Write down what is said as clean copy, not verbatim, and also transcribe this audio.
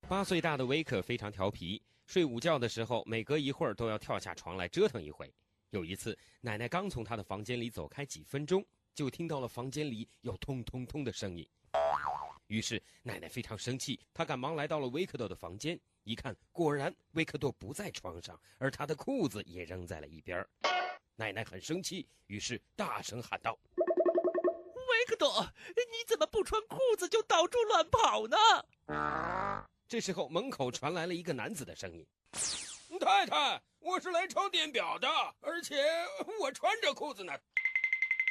8岁大的维克非常调皮，睡午觉的时候每隔一会儿都要跳下床来折腾一回。有一次，奶奶刚从他的房间里走开几分钟，就听到了房间里有通通通的声音。于是奶奶非常生气，她赶忙来到了维克多的房间，一看，果然维克多不在床上，而他的裤子也扔在了一边。奶奶很生气，于是大声喊道： 维克多，你怎么不穿裤子就到处乱跑呢？ 这时候门口传来了一个男子的声音： 太太，我是来抄电表的，而且我穿着裤子呢。